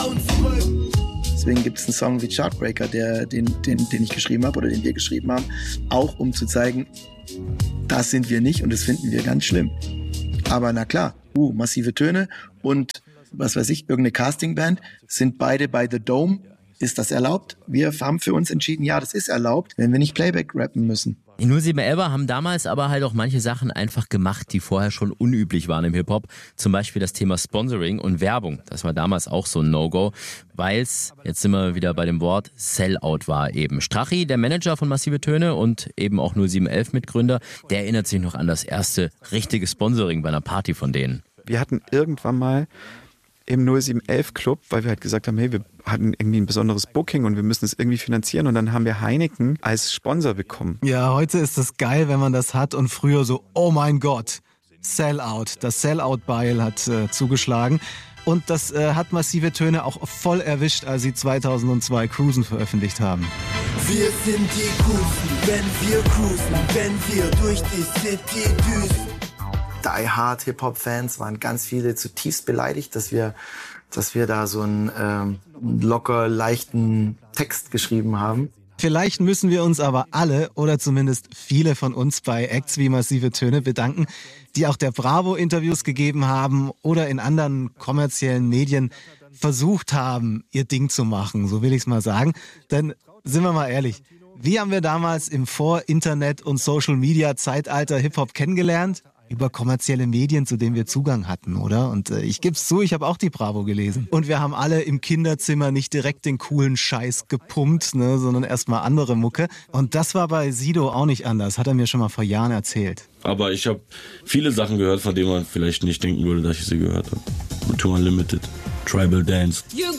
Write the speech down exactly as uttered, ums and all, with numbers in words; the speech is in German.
Deswegen gibt es einen Song wie Chartbreaker, der, den, den, den ich geschrieben habe oder den wir geschrieben haben, auch um zu zeigen, das sind wir nicht und das finden wir ganz schlimm. Aber na klar, uh, Massive Töne und was weiß ich, irgendeine Castingband sind beide bei The Dome. Ist das erlaubt? Wir haben für uns entschieden, ja, das ist erlaubt, wenn wir nicht Playback rappen müssen. Die null sieben elfer haben damals aber halt auch manche Sachen einfach gemacht, die vorher schon unüblich waren im Hip-Hop. Zum Beispiel das Thema Sponsoring und Werbung. Das war damals auch so ein No-Go, weil es, jetzt sind wir wieder bei dem Wort, Sellout war eben. Strachi, der Manager von Massive Töne und eben auch null sieben elf Mitgründer, der erinnert sich noch an das erste richtige Sponsoring bei einer Party von denen. Wir hatten irgendwann mal im null sieben elf Club, weil wir halt gesagt haben, hey, wir hatten irgendwie ein besonderes Booking und wir müssen es irgendwie finanzieren und dann haben wir Heineken als Sponsor bekommen. Ja, heute ist das geil, wenn man das hat und früher so, oh mein Gott, Sellout. Das Sellout-Beil hat äh, zugeschlagen und das äh, hat Massive Töne auch voll erwischt, als sie zweitausendzwei Cruisen veröffentlicht haben. Wir sind die Coolsten, wenn wir cruisen, wenn wir durch die City düsen. Die Hard Hip-Hop-Fans waren ganz viele zutiefst beleidigt, dass wir, dass wir da so einen ähm, locker leichten Text geschrieben haben. Vielleicht müssen wir uns aber alle oder zumindest viele von uns bei Acts wie Massive Töne bedanken, die auch der Bravo Interviews gegeben haben oder in anderen kommerziellen Medien versucht haben, ihr Ding zu machen, so will ich es mal sagen. Denn sind wir mal ehrlich, wie haben wir damals im Vor-Internet- und Social-Media-Zeitalter Hip-Hop kennengelernt? Über kommerzielle Medien, zu denen wir Zugang hatten, oder? Und äh, ich geb's zu, ich habe auch die Bravo gelesen. Und wir haben alle im Kinderzimmer nicht direkt den coolen Scheiß gepumpt, ne, sondern erstmal andere Mucke. Und das war bei Sido auch nicht anders, hat er mir schon mal vor Jahren erzählt. Aber ich habe viele Sachen gehört, von denen man vielleicht nicht denken würde, dass ich sie gehört habe. Tour Unlimited, Tribal Dance. You